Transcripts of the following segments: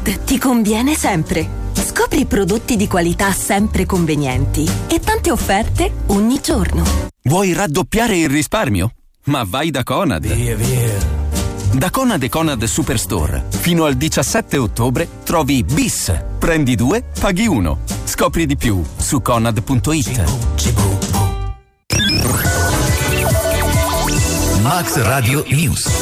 Conad ti conviene sempre. Scopri prodotti di qualità sempre convenienti e tante offerte ogni giorno. Vuoi raddoppiare il risparmio? Ma vai da Conad. Via. Da Conad e Conad Superstore fino al 17 ottobre trovi Bis. Prendi 2, paghi 1. Scopri di più su conad.it. Max Radio News.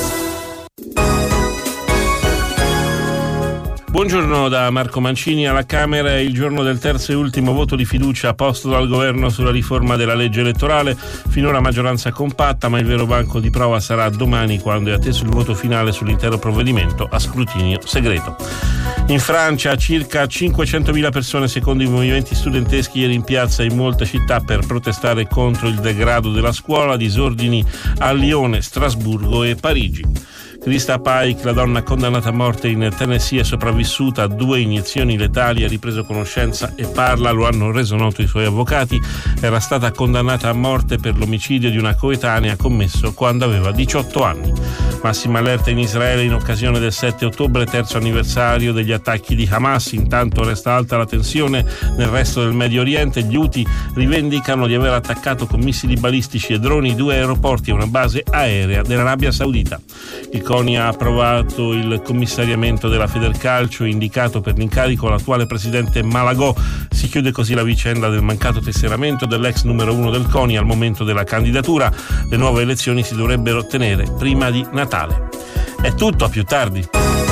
Buongiorno da Marco Mancini. Alla Camera è il giorno del terzo e ultimo voto di fiducia posto dal governo sulla riforma della legge elettorale. Finora maggioranza compatta, ma il vero banco di prova sarà domani, quando è atteso il voto finale sull'intero provvedimento a scrutinio segreto. In Francia circa 500.000 persone, secondo i movimenti studenteschi, ieri in piazza in molte città per protestare contro il degrado della scuola, disordini a Lione, Strasburgo e Parigi. Krista Paik, la donna condannata a morte in Tennessee, è sopravvissuta a 2 iniezioni letali, ha ripreso conoscenza e parla, lo hanno reso noto i suoi avvocati. Era stata condannata a morte per l'omicidio di una coetanea commesso quando aveva 18 anni. Massima allerta in Israele in occasione del 7 ottobre, terzo anniversario degli attacchi di Hamas. Intanto resta alta la tensione nel resto del Medio Oriente. Gli Houthi rivendicano di aver attaccato con missili balistici e droni 2 aeroporti e una base aerea dell'Arabia Saudita. Il CONI ha approvato il commissariamento della Federcalcio, indicato per l'incarico l'attuale presidente Malagò. Si chiude così la vicenda del mancato tesseramento dell'ex numero 1 del CONI al momento della candidatura. Le nuove elezioni si dovrebbero tenere prima di Natale. È tutto, a più tardi.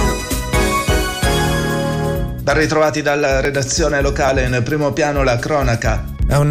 Ben ritrovati dalla redazione locale. In primo piano la cronaca. È un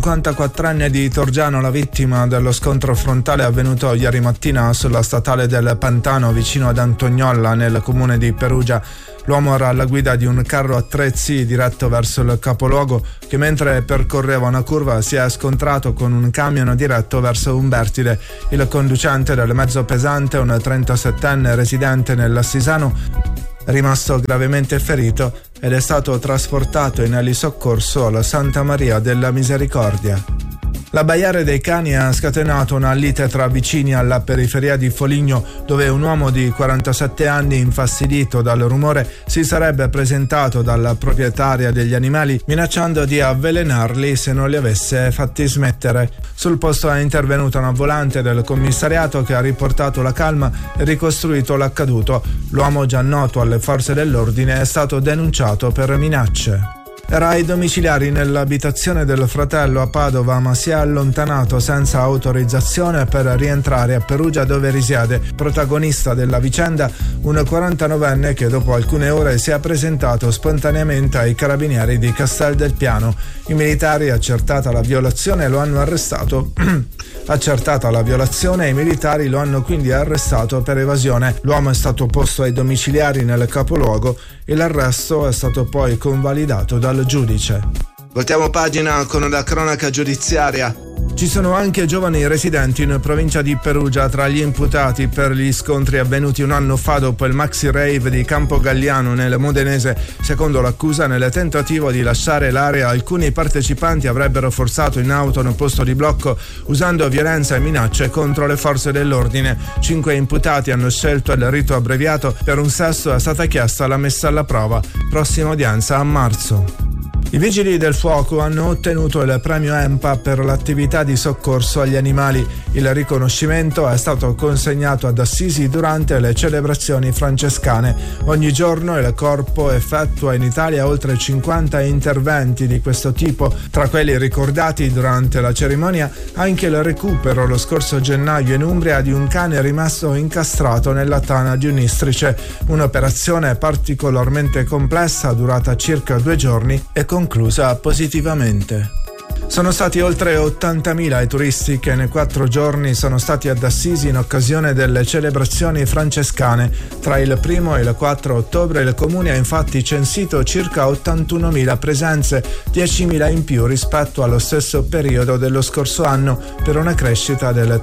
54enne di Torgiano la vittima dello scontro frontale avvenuto ieri mattina sulla statale del Pantano vicino ad Antognolla, nel comune di Perugia. L'uomo era alla guida di un carro attrezzi diretto verso il capoluogo che, mentre percorreva una curva, si è scontrato con un camion diretto verso Umbertide. Il conducente del mezzo pesante, un 37enne residente nell'Assisano, è rimasto gravemente ferito ed è stato trasportato in elisoccorso alla Santa Maria della Misericordia. L'abbaiare dei cani ha scatenato una lite tra vicini alla periferia di Foligno, dove un uomo di 47 anni, infastidito dal rumore, si sarebbe presentato dalla proprietaria degli animali minacciando di avvelenarli se non li avesse fatti smettere. Sul posto è intervenuta una volante del commissariato che ha riportato la calma e ricostruito l'accaduto. L'uomo, già noto alle forze dell'ordine, è stato denunciato per minacce. Era ai domiciliari nell'abitazione del fratello a Padova, ma si è allontanato senza autorizzazione per rientrare a Perugia, dove risiede. Protagonista della vicenda, un 49enne che dopo alcune ore si è presentato spontaneamente ai carabinieri di Castel del Piano. I militari, accertata la violazione, lo hanno arrestato. Accertata la violazione, i militari lo hanno quindi arrestato per evasione. L'uomo è stato posto ai domiciliari nel capoluogo e l'arresto è stato poi convalidato dal giudice. Voltiamo pagina con la cronaca giudiziaria. Ci sono anche giovani residenti in provincia di Perugia tra gli imputati per gli scontri avvenuti un anno fa dopo il maxi rave di Campo Galliano nel Modenese. Secondo l'accusa, nel tentativo di lasciare l'area, alcuni partecipanti avrebbero forzato in auto un posto di blocco usando violenza e minacce contro le forze dell'ordine. 5 imputati hanno scelto il rito abbreviato, per un sesto è stata chiesta la messa alla prova. Prossima udienza a marzo. I vigili del fuoco hanno ottenuto il premio EMPA per l'attività di soccorso agli animali. Il riconoscimento è stato consegnato ad Assisi durante le celebrazioni francescane. Ogni giorno il corpo effettua in Italia oltre 50 interventi di questo tipo. Tra quelli ricordati durante la cerimonia anche il recupero lo scorso gennaio in Umbria di un cane rimasto incastrato nella tana di un'istrice. Un'operazione particolarmente complessa, durata circa 2 giorni e conclusa positivamente. Sono stati oltre 80.000 i turisti che nei 4 giorni sono stati ad Assisi in occasione delle celebrazioni francescane. Tra il 1 e il 4 ottobre il comune ha infatti censito circa 81.000 presenze, 10.000 in più rispetto allo stesso periodo dello scorso anno, per una crescita del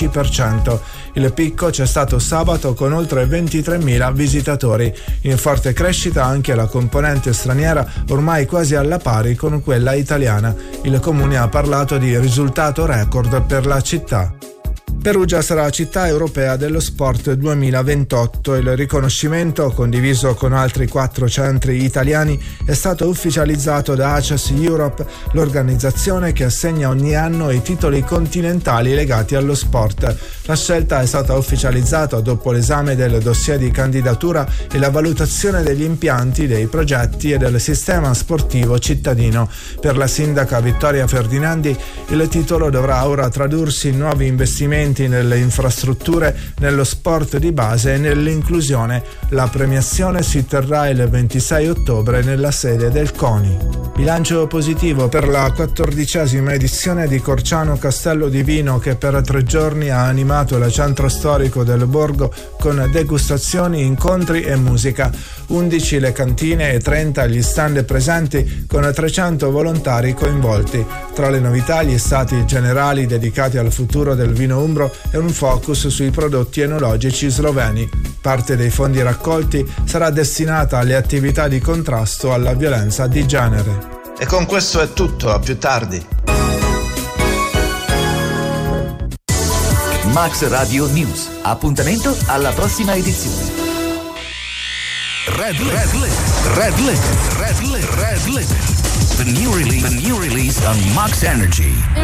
13%. Il picco c'è stato sabato con oltre 23.000 visitatori. In forte crescita anche la componente straniera, ormai quasi alla pari con quella italiana. Il comune ha parlato di risultato record per la città. Perugia sarà città europea dello sport 2028. Il riconoscimento, condiviso con altri 4 centri italiani, è stato ufficializzato da ACES Europe, l'organizzazione che assegna ogni anno i titoli continentali legati allo sport. La scelta è stata ufficializzata dopo l'esame del dossier di candidatura e la valutazione degli impianti, dei progetti e del sistema sportivo cittadino. Per la sindaca Vittoria Ferdinandi, il titolo dovrà ora tradursi in nuovi investimenti nelle infrastrutture, nello sport di base e nell'inclusione. La premiazione si terrà il 26 ottobre nella sede del CONI. Bilancio positivo per la 14ª edizione di Corciano Castello di Vino, che per 3 giorni ha animato il centro storico del borgo con degustazioni, incontri e musica. 11 le cantine e 30 gli stand presenti, con 300 volontari coinvolti. Tra le novità, gli stati generali dedicati al futuro del vino umbro e un focus sui prodotti enologici sloveni. Parte dei fondi raccolti sarà destinata alle attività di contrasto alla violenza di genere. E con questo è tutto, a più tardi. Max Radio News. Appuntamento alla prossima edizione. Red Limit. The new release on Max Energy.